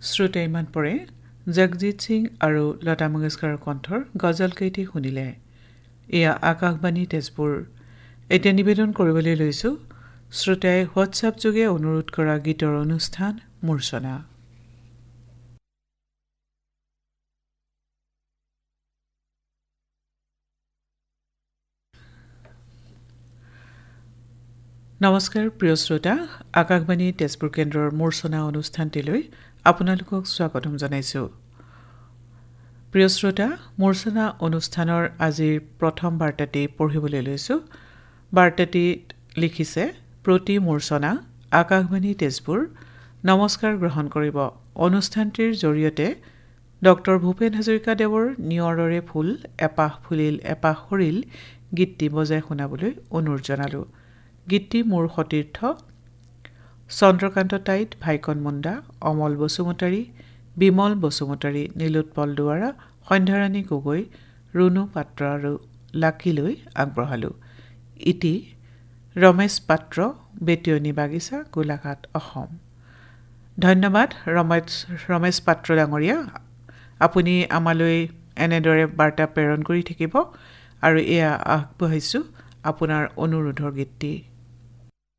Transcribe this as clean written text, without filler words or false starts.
শ্ৰোতা ইমান পৰে জগজিৎ সিং আৰু লতা মংগেশকাৰৰ কণ্ঠৰ গজল কেইটি শুনিলে। এয়া আকাশবাণী তেজপুৰ। এতিয়া নিবেদন কৰিবলৈ লৈছোঁ শ্ৰোতাই হোৱাটছআপ যোগে অনুৰোধ কৰা গীতৰ অনুষ্ঠান মূৰ্ছনা। নমস্কাৰ প্ৰিয় শ্ৰোতা, আকাশবাণী তেজপুৰ কেন্দ্ৰৰ মূৰ্ছনা অনুষ্ঠানটিলৈ আপোনালোকক স্বাগতম জনাইছোঁ। প্ৰিয় শ্ৰোতা, মূৰ্ছনা অনুষ্ঠানৰ আজিৰ প্ৰথম বাৰ্তাটি পঢ়িবলৈ লৈছোঁ। বাৰ্তাটিত লিখিছে প্ৰতি মূৰ্ছনা আকাশবাণী তেজপুৰ নমস্কাৰ গ্ৰহণ কৰিব। অনুষ্ঠানটিৰ জৰিয়তে ডক্টৰ ভূপেন হাজৰিকাদেৱৰ নিয়ৰৰে ফুল এপাহ ফুলিল এপাহ সৰিল গীতটি বজাই শুনাবলৈ অনুৰোধ জনালোঁ। গীতটি মোৰ সতীৰ্থ চন্দ্ৰকান্ত তাইত, ভাইকন মুণ্ডা, অমল বসুমতাৰী, বিমল বসুমতাৰী, নীলোৎপল দুৱাৰা, সন্ধ্যাৰাণী গগৈ, ৰুণু পাত্ৰ আৰু লাকিলৈ আগবঢ়ালোঁ। ইটি ৰমেশ পাত্ৰ, বেতিয়নী বাগিচা, গোলাঘাট, অসম। ধন্যবাদ ৰমেশ পাত্ৰ ডাঙৰীয়া, আপুনি আমালৈ এনেদৰে বাৰ্তা প্ৰেৰণ কৰি থাকিব আৰু এয়া আগবঢ়াইছোঁ আপোনাৰ অনুৰোধৰ গীতটি।